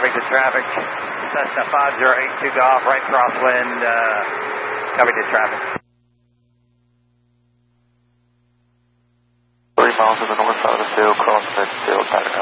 to traffic. Cessna 5082 Golf, right crosswind, copy to traffic. 30 miles to the north side of the field, cross mid-field, back